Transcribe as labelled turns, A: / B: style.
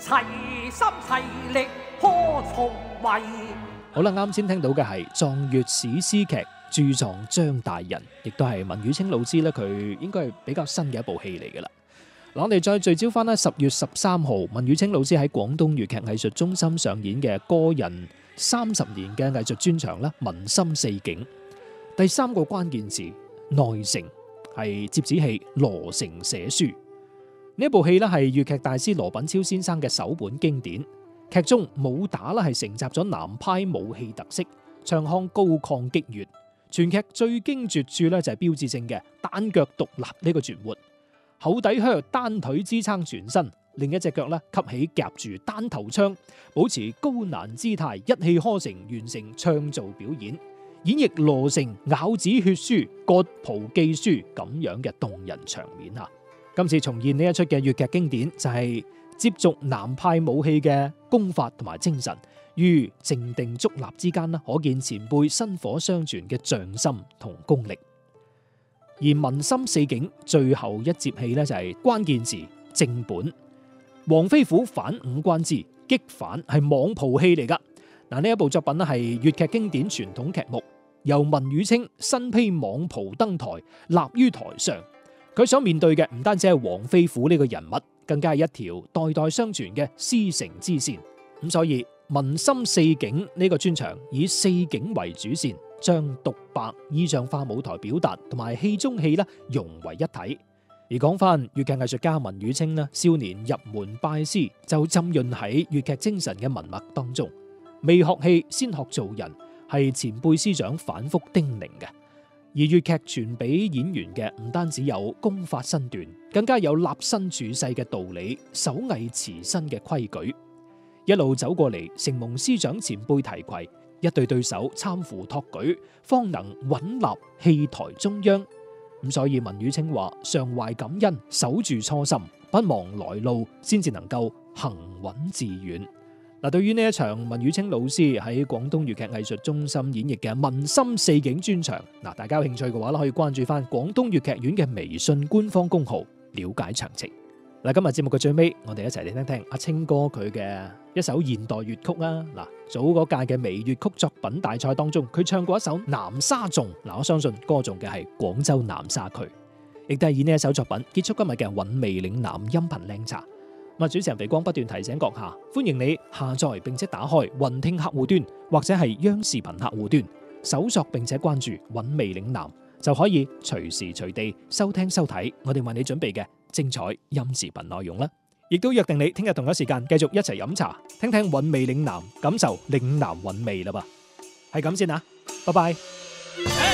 A: 齊心齊力破重圍。
B: 好啦，啱先聽到嘅係藏粵史詩劇《駐藏張大人》，亦都係文宇清老師咧，佢應該係比較新嘅一部戲嚟噶啦。嗱，我哋再聚焦翻咧10月13號，文宇清老師喺廣東粵劇藝術中心上演嘅個人30年嘅藝術專場啦，《民心四景》。第3個關鍵字內城，係接子戲羅成寫書。呢一部戲咧係粵劇大師羅品超先生嘅首本經典。劇中武打啦係承襲咗南派武戲特色，唱腔高亢激越。全劇最驚絕處咧就係標誌性嘅單腳獨立呢個絕活，後底靴單腿支撐全身，另一隻腳咧吸起夾住單頭槍，保持高難姿態，一氣呵成完成唱造表演，演繹羅成咬子血書、割袍寄書咁樣嘅動人場面啊！今次重現呢一出嘅粵劇經典就係接續南派武戲嘅功法同埋精神，於靜定竹立之間可見前輩薪火相傳嘅匠心同功力。而民心四景最後一節戲呢，就係關鍵字正本，黃飛虎反五關之擊反係蟒袍戲嚟噶。嗱，呢一部作品咧係粵劇經典傳統劇目，由文宇清身披蟒袍登台，立於台上。佢所面對嘅唔單止係黃飛虎呢個人物，更加係一條代代相傳嘅師承之線。咁所以民心四景呢個專場以四景為主線，將獨白意象化舞台表達同埋戲中戲融為一體。而講翻粵劇藝術家文宇清少年入門拜師就浸潤喺粵劇精神嘅文脈當中，未學戲先學做人係前輩師長反覆叮嚀嘅。而粵劇傳俾演員嘅唔單止有功法身段，更加有立身處世嘅道理、手藝持身嘅規矩。一路走過嚟，承蒙師長前輩提攜，一對對手攙扶托舉，方能穩立戲台中央。咁所以文宇清話：常懷感恩，守住初心，不忘來路，先至能夠行穩致遠。嗱，對於呢一場文宇清老師喺廣東粵劇藝術中心演繹嘅民心四景專場，嗱，大家有興趣嘅話可以關注翻廣東粵劇院嘅微信官方公號，了解詳情。嗱，今日節目嘅最尾，我哋一齊嚟聽聽阿清哥佢嘅一首現代粵曲啊！嗱，早嗰屆嘅微粵曲作品大賽當中，佢唱過一首《南沙頌》，嗱，我相信歌頌嘅係廣州南沙區，亦都係以呢一首作品結束今日嘅韻味嶺南音頻靚茶。主持人肥光不斷提醒閣下，歡迎你下載並且打開雲聽客戶端或者係央視頻客戶端，搜索並且關注韻味嶺南，就可以隨時隨地收聽收睇我哋為你準備嘅精彩音視頻內容啦。亦都約定你聽日同一時間繼續一齊飲茶，聽聽韻味嶺南，感受嶺南韻味啦噃。係咁先啊，拜拜。